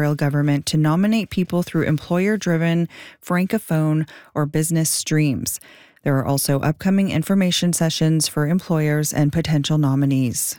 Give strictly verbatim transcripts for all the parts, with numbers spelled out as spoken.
territorial government to nominate people through employer-driven, francophone, or business streams. There are also upcoming information sessions for employers and potential nominees.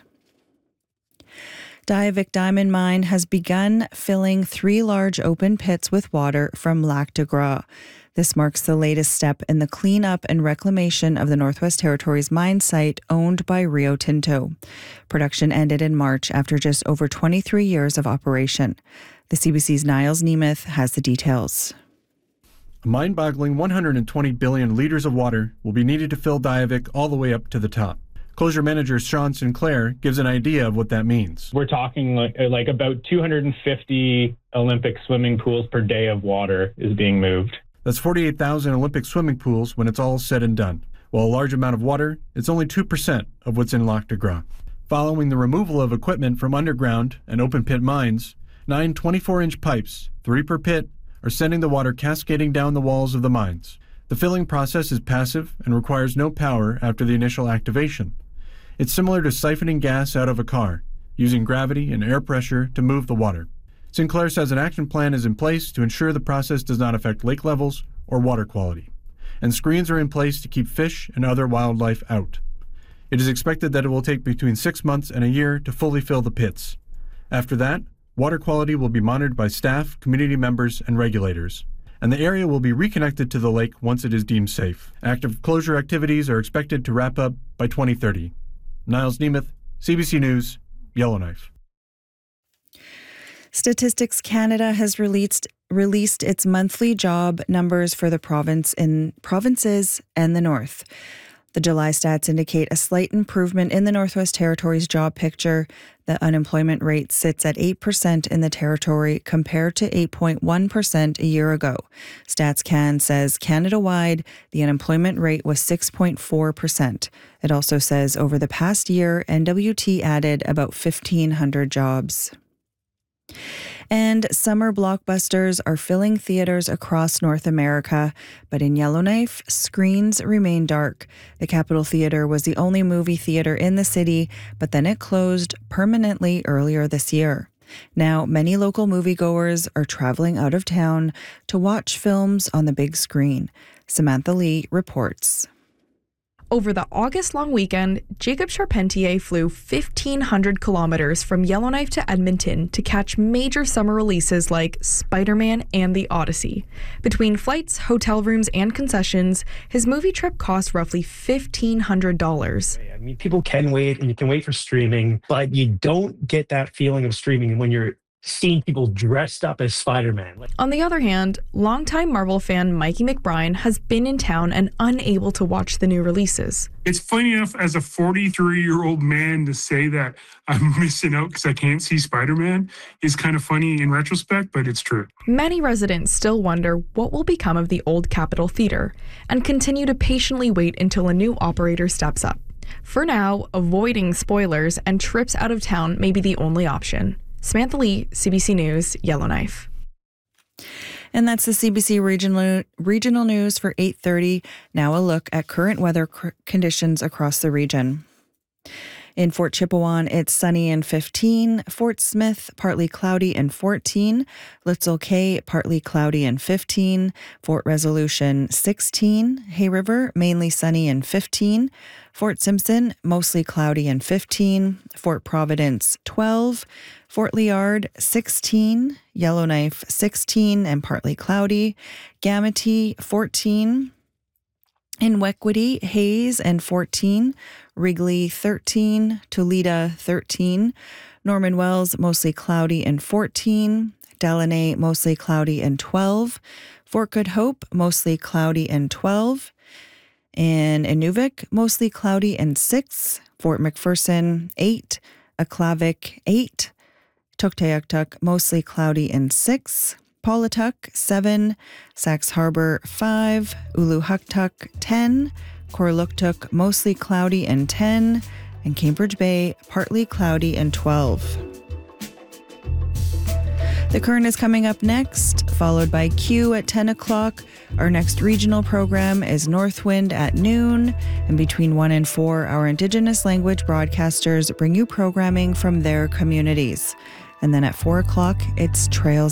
Diavik Diamond Mine has begun filling three large open pits with water from Lac de Gras. This marks the latest step in the cleanup and reclamation of the Northwest Territories mine site owned by Rio Tinto. Production ended in March after just over twenty-three years of operation. The C B C's Niles Nemeth has the details. A mind-boggling one hundred twenty billion litres of water will be needed to fill Diavik all the way up to the top. Closure manager Sean Sinclair gives an idea of what that means. We're talking like, like about two hundred fifty Olympic swimming pools per day of water is being moved. That's forty-eight thousand Olympic swimming pools when it's all said and done. While a large amount of water, it's only two percent of what's in Lac de Gras. Following the removal of equipment from underground and open pit mines, nine twenty-four inch pipes, three per pit, are sending the water cascading down the walls of the mines. The filling process is passive and requires no power after the initial activation. It's similar to siphoning gas out of a car, using gravity and air pressure to move the water. Sinclair says an action plan is in place to ensure the process does not affect lake levels or water quality, and screens are in place to keep fish and other wildlife out. It is expected that it will take between six months and a year to fully fill the pits. After that, water quality will be monitored by staff, community members, and regulators, and the area will be reconnected to the lake once it is deemed safe. Active closure activities are expected to wrap up by twenty thirty. Niles Nemeth, C B C News, Yellowknife. Statistics Canada has released released its monthly job numbers for the province in provinces and the North. The July stats indicate a slight improvement in the Northwest Territories job picture. The unemployment rate sits at eight percent in the territory compared to eight point one percent a year ago. StatsCan says Canada-wide, the unemployment rate was six point four percent. It also says over the past year, N W T added about fifteen hundred jobs. And summer blockbusters are filling theaters across North America, but in Yellowknife, screens remain dark. The Capitol Theatre was the only movie theatre in the city, but then it closed permanently earlier this year. Now, many local moviegoers are traveling out of town to watch films on the big screen. Samantha Lee reports. Over the August-long weekend, Jacob Charpentier flew fifteen hundred kilometers from Yellowknife to Edmonton to catch major summer releases like Spider-Man and The Odyssey. Between flights, hotel rooms, and concessions, his movie trip cost roughly fifteen hundred dollars. I mean, people can wait, and you can wait for streaming, but you don't get that feeling of streaming when you're seeing people dressed up as Spider-Man. On the other hand, longtime Marvel fan Mikey McBride has been in town and unable to watch the new releases. It's funny enough as a forty-three-year-old man to say that I'm missing out because I can't see Spider-Man is kind of funny in retrospect, but it's true. Many residents still wonder what will become of the old Capitol Theatre and continue to patiently wait until a new operator steps up. For now, avoiding spoilers and trips out of town may be the only option. Samantha Lee, C B C News, Yellowknife. And that's the C B C regional regional news for eight thirty. Now a look at current weather c- conditions across the region. In Fort Chipewyan, it's sunny and fifteen. Fort Smith, partly cloudy and fourteen. Litzel Cay, partly cloudy and fifteen. Fort Resolution, sixteen. Hay River, mainly sunny and fifteen. Fort Simpson, mostly cloudy and fifteen. Fort Providence, twelve. Fort Liard, sixteen. Yellowknife, sixteen and partly cloudy. Gamity, fourteen. In Wequity, Hayes and fourteen. Wrigley, thirteen. Toledo, thirteen. Norman Wells, mostly cloudy and fourteen. Delaney, mostly cloudy and twelve. Fort Good Hope, mostly cloudy and twelve. In Inuvik, mostly cloudy and six. Fort McPherson, eight. Aklavik, eight. Tuktoyaktuk, mostly cloudy and six. Paulatuk, seven. Sax Harbor, five. Uluhuktuk, ten. Korluktuk, mostly cloudy and ten. And Cambridge Bay, partly cloudy and twelve. The Current is coming up next, followed by Q at ten o'clock. Our next regional program is Northwind at noon. And between one and four, our Indigenous language broadcasters bring you programming from their communities. And then at four o'clock, it's Trails